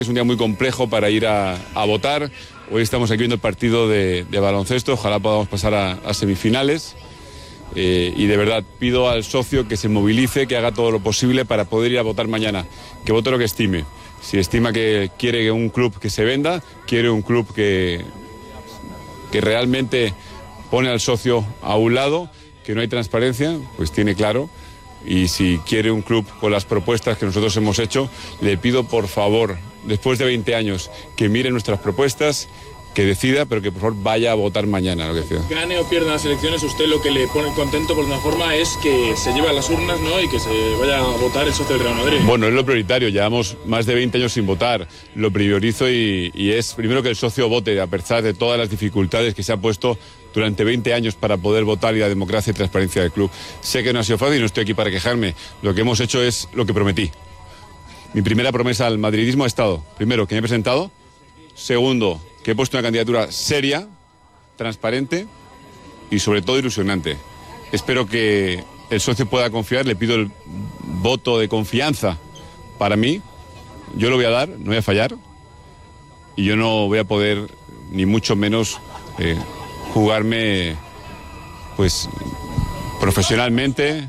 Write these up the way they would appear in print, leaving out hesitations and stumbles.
Es un día muy complejo para ir a votar. Hoy estamos aquí viendo el partido de baloncesto. Ojalá podamos pasar a semifinales. Y de verdad pido al socio que se movilice, que haga todo lo posible para poder ir a votar mañana. Que vote lo que estime. Si estima que quiere un club que se venda, quiere un club que realmente pone al socio a un lado, que no hay transparencia, pues tiene claro. Y si quiere un club con las propuestas que nosotros hemos hecho, le pido por favor, después de 20 años, que mire nuestras propuestas, que decida, pero que por favor vaya a votar mañana, lo que decida. Gane o pierda las elecciones, usted lo que le pone contento por una forma es que se lleve a las urnas, ¿no? Y que se vaya a votar el socio del Real Madrid. Bueno, es lo prioritario, llevamos más de 20 años sin votar. Lo priorizo y es primero que el socio vote, a pesar de todas las dificultades que se ha puesto durante 20 años para poder votar y la democracia y transparencia del club. Sé que no ha sido fácil y no estoy aquí para quejarme. Lo que hemos hecho es lo que prometí. Mi primera promesa al madridismo ha estado, primero, que me he presentado, segundo, que he puesto una candidatura seria, transparente y sobre todo ilusionante. Espero que el socio pueda confiar, le pido el voto de confianza para mí. Yo lo voy a dar, no voy a fallar y yo no voy a poder, ni mucho menos, jugarme pues profesionalmente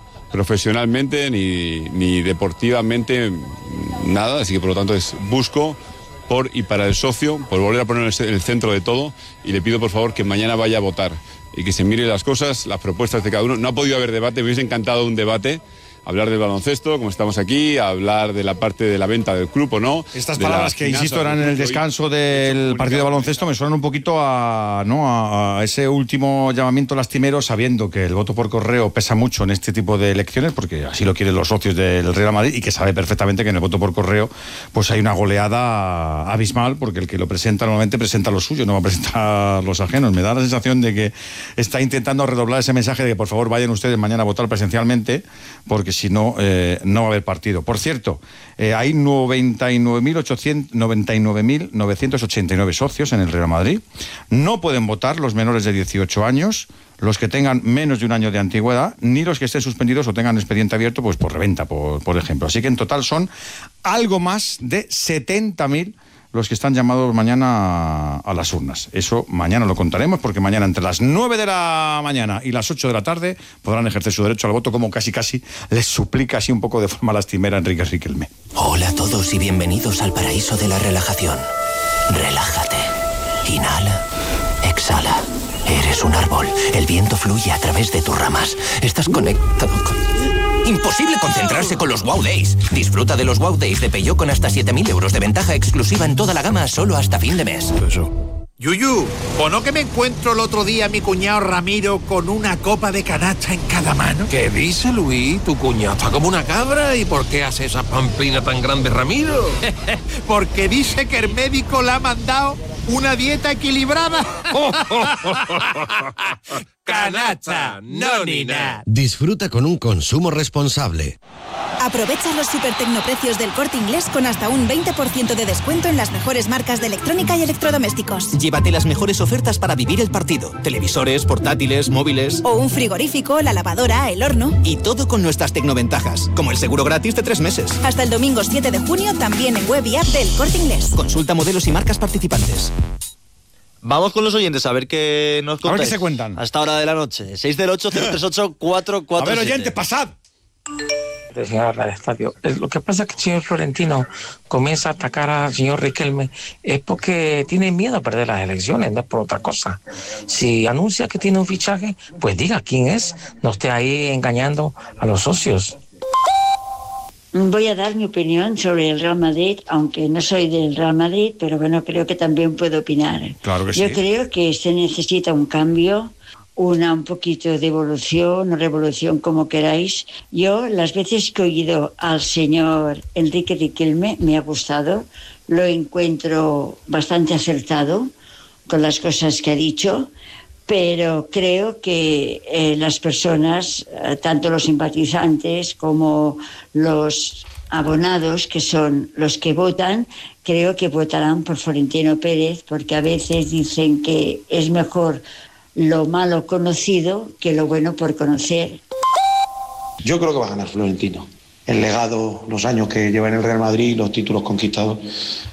ni deportivamente nada, así que por lo tanto busco por y para el socio, por volver a poner en el centro de todo, y le pido por favor que mañana vaya a votar y que se mire las cosas, las propuestas de cada uno. No ha podido haber debate, me hubiese encantado un debate, hablar del baloncesto, como estamos aquí, hablar de la parte de la venta del club o no. Estas palabras que, insisto, eran en el descanso del partido de baloncesto, me suenan un poquito a ese último llamamiento lastimero, sabiendo que el voto por correo pesa mucho en este tipo de elecciones, porque así lo quieren los socios del Real Madrid, y que sabe perfectamente que en el voto por correo pues hay una goleada abismal, porque el que lo presenta normalmente presenta lo suyo, no va a presentar los ajenos. Me da la sensación de que está intentando redoblar ese mensaje de que por favor vayan ustedes mañana a votar presencialmente, porque si no, no va a haber partido. Por cierto, hay 99.989 socios en el Real Madrid. No pueden votar los menores de 18 años, los que tengan menos de un año de antigüedad, ni los que estén suspendidos o tengan expediente abierto pues por reventa, por ejemplo. Así que en total son algo más de 70.000 los que están llamados mañana a las urnas. Eso mañana lo contaremos, porque mañana entre las 9 de la mañana y las 8 de la tarde podrán ejercer su derecho al voto, como casi les suplica así un poco de forma lastimera Enrique Riquelme. Hola a todos y bienvenidos al paraíso de la relajación. Relájate. Inhala. Exhala. Eres un árbol. El viento fluye a través de tus ramas. Estás conectado con... Imposible concentrarse con los Wow Days. Disfruta de los Wow Days de Peugeot con hasta 7.000 euros de ventaja exclusiva en toda la gama, solo hasta fin de mes. Yuyu, ¿o no que me encuentro el otro día a mi cuñado Ramiro con una copa de canasta en cada mano? ¿Qué dice, Luis? Tu cuñado está como una cabra. ¿Y por qué hace esa pamplina tan grande, Ramiro? Porque dice que el médico le ha mandado una dieta equilibrada. Canasta, no ni nada. Disfruta con un consumo responsable. Aprovecha los supertecnoprecios del Corte Inglés con hasta un 20% de descuento en las mejores marcas de electrónica y electrodomésticos. Llévate las mejores ofertas para vivir el partido. Televisores, portátiles, móviles... O un frigorífico, la lavadora, el horno... Y todo con nuestras tecnoventajas, como el seguro gratis de 3 meses. Hasta el domingo 7 de junio, también en web y app del Corte Inglés. Consulta modelos y marcas participantes. Vamos con los oyentes a ver qué nos contáis. A ver qué se cuentan. A esta hora de la noche. 608-038-447. A ver, oyentes, pasad. Señor del estadio. Lo que pasa es que el señor Florentino comienza a atacar al señor Riquelme es porque tiene miedo a perder las elecciones, no es por otra cosa. Si anuncia que tiene un fichaje, pues diga quién es, no esté ahí engañando a los socios. Voy a dar mi opinión sobre el Real Madrid, aunque no soy del Real Madrid, pero bueno, creo que también puedo opinar. Claro que sí. Yo creo que se necesita un cambio, un poquito de evolución o revolución, como queráis. Yo, las veces que he oído al señor Enrique Riquelme, me ha gustado, lo encuentro bastante acertado con las cosas que ha dicho, pero creo que las personas, tanto los simpatizantes como los abonados, que son los que votan, creo que votarán por Florentino Pérez, porque a veces dicen que es mejor lo malo conocido que lo bueno por conocer. Yo creo que va a ganar Florentino. el legado, los años que lleva en el Real Madrid y los títulos conquistados,